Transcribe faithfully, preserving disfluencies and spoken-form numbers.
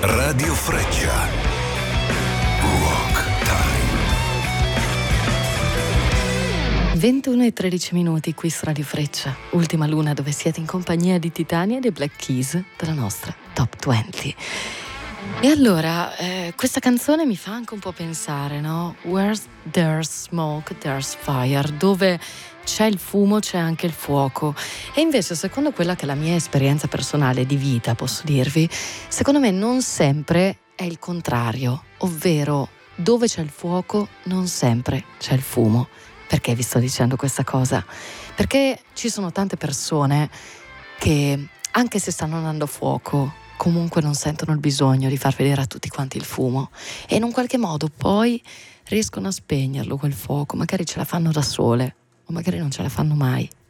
Radio Freccia. Rock Time. ventuno e tredici minuti qui su Radio Freccia, ultima luna dove siete in compagnia di Titania e dei Black Keys della nostra Top venti. E allora, eh, questa canzone mi fa anche un po' pensare, no? Where there's smoke, there's fire. Dove c'è il fumo, c'è anche il fuoco. E invece, secondo quella che è la mia esperienza personale di vita, posso dirvi, secondo me non sempre è il contrario. Ovvero, dove c'è il fuoco, non sempre c'è il fumo. Perché vi sto dicendo questa cosa? Perché ci sono tante persone che, anche se stanno andando a fuoco, comunque non sentono il bisogno di far vedere a tutti quanti il fumo e in un qualche modo poi riescono a spegnerlo quel fuoco, magari ce la fanno da sole o magari non ce la fanno mai.